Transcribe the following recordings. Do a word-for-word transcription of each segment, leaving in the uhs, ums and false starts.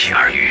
期而遇。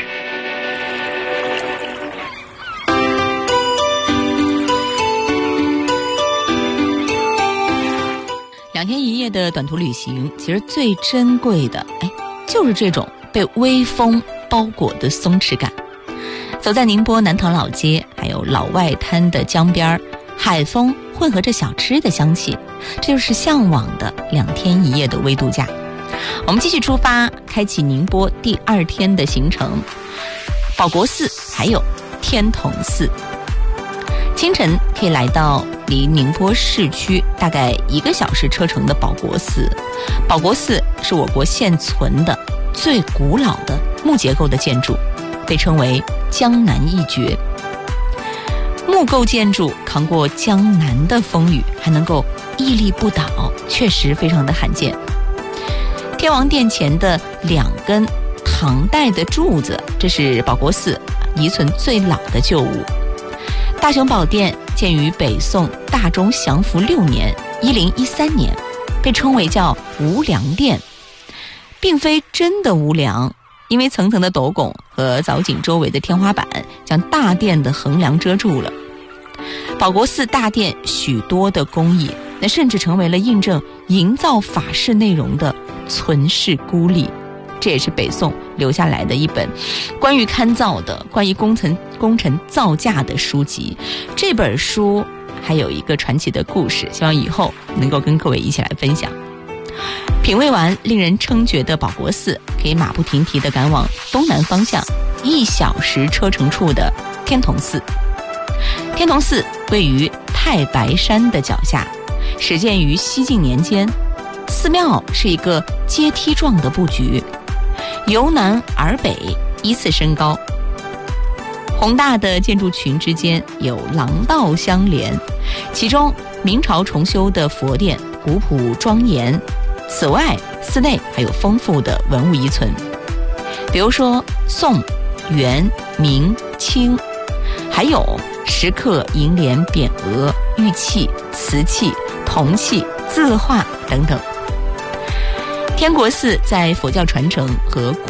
两天一夜的短途旅行，其实最珍贵的，哎，就是这种被微风包裹的松弛感。走在宁波南塘老街，还有老外滩的江边，海风混合着小吃的香气，这就是向往的两天一夜的微度假。我们继续出发，开启宁波第二天的行程，保国寺还有天童寺。清晨可以来到离宁波市区大概一个小时车程的保国寺。保国寺是我国现存的最古老的木结构的建筑，被称为江南一绝。木构建筑扛过江南的风雨，还能够屹立不倒，确实非常的罕见。天王殿前的两根唐代的柱子，这是保国寺遗存最老的旧物。大雄宝殿建于北宋大中祥符六年一零一三年，被称为叫无梁殿，并非真的无梁，因为层层的斗拱和藻井周围的天花板将大殿的横梁遮住了。保国寺大殿许多的工艺，那甚至成为了印证营造法式内容的存世孤立。这也是北宋留下来的一本关于勘造的、关于工程工程造价的书籍。这本书还有一个传奇的故事，希望以后能够跟各位一起来分享。品味完令人称绝的保国寺，可以马不停蹄地赶往东南方向一小时车程处的天童寺。天童寺位于太白山的脚下，始建于西晋年间。寺庙是一个阶梯状的布局，由南而北依次升高，宏大的建筑群之间有廊道相连，其中明朝重修的佛殿古朴庄严。此外，寺内还有丰富的文物遗存，比如说宋、元、明、清，还有石刻、楹联、匾额、玉器、瓷器、铜器、字画等等。天国寺在佛教传承和